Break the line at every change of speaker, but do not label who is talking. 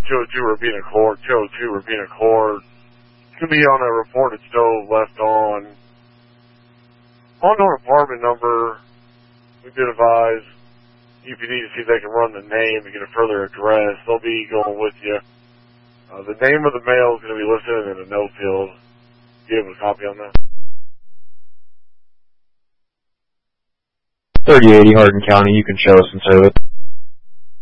202 Rabina Court, 202 Rabina Court. Could be on a reported stove left on. Unknown apartment number. We did advise UPD to see if they can run the name and get a further address. They'll be going with you. The name of the male is going to be listed in a no field. Do you have a copy on that?
3080 Hardin County, you can show us in service.